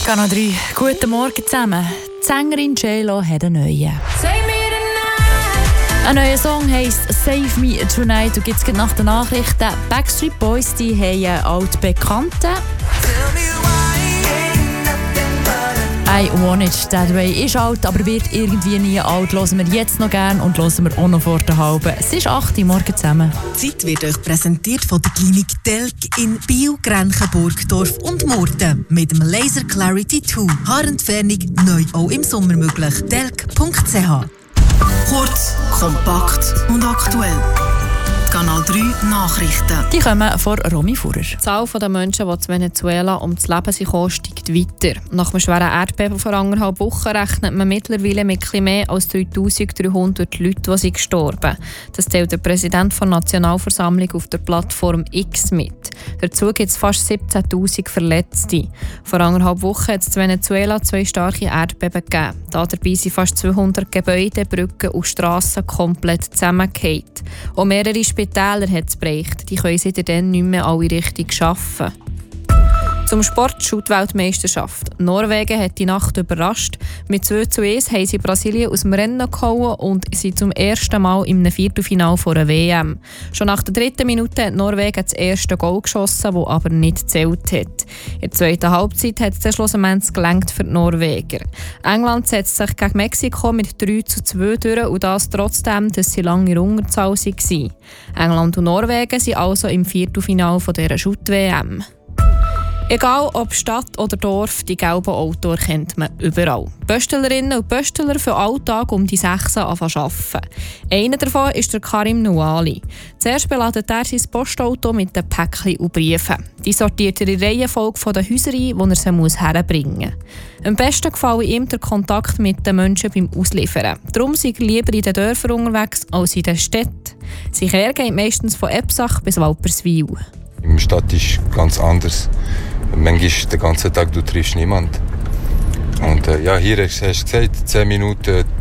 Kanal 3, guten Morgen zusammen. Die Sängerin J-Lo hat einen neuen. Ein neuer Song heisst «Save Me Tonight» und gibt es nach den Nachrichten. Backstreet Boys die haben einen altbekannten «I Want It That Way» ist alt, aber wird irgendwie nie alt. Hören wir jetzt noch gerne und hören wir auch noch vor der halben. Es ist 8 Uhr, morgen zusammen. Die Zeit wird euch präsentiert von der Klinik Delk in Biel, Grenchen, Burgdorf und Murten. Mit dem Laser Clarity 2. Haarentfernung neu auch im Sommer möglich. delk.ch. Kurz, kompakt und aktuell. Kanal 3 Nachrichten. Die kommen von Romy Fuhrer. Die Zahl der Menschen, die in Venezuela ums Leben sind, steigt weiter. Nach einem schweren Erdbeben vor 1,5 Wochen rechnet man mittlerweile mit etwas mehr als 3300 Leuten, die sind gestorben. Das teilt der Präsident der Nationalversammlung auf der Plattform X mit. Dazu gibt es fast 17'000 Verletzte. Vor 1,5 Wochen hat es in Venezuela 2 starke Erdbeben gegeben. Dabei sind fast 200 Gebäude, Brücken und Strassen komplett zusammengefallen. Auch mehrere Spitäler hat es bereicht. Die können seitdem nicht mehr alle richtig arbeiten. Zum Sport, Shoot-Weltmeisterschaft. Norwegen hat die Nacht überrascht. Mit 2:1 haben sie Brasilien aus dem Rennen gehauen und sind zum ersten Mal im Viertelfinale einer WM. Schon nach der 3. Minute hat Norwegen das erste Goal geschossen, das aber nicht gezählt hat. In der zweiten Halbzeit hat es schlussendlich gelangt für die Norweger. England setzt sich gegen Mexiko mit 3:2 durch und das trotzdem, dass sie lange in Unterzahl waren. England und Norwegen sind also im Viertelfinale dieser Shoot-WM. Egal ob Stadt oder Dorf, die gelben Autos kennt man überall. Pöstlerinnen und Pöstler für Alltag um die 6 Uhr arbeiten. Einer davon ist der Karim Nouali. Zuerst beladet er sein Postauto mit den Päckchen und Briefen. Die sortiert er in Reihenfolge der Häuser ein, wo er sie herbringen muss. Am besten gefällt ihm der Kontakt mit den Menschen beim Ausliefern. Darum sind er lieber in den Dörfern unterwegs als in den Städten. Sein Verkehr geht meistens von Ebsach bis Walperswil. In der Stadt ist es ganz anders. Manchmal den ganzen Tag du triffst niemanden. Und hier hast du gesagt, 10 Minuten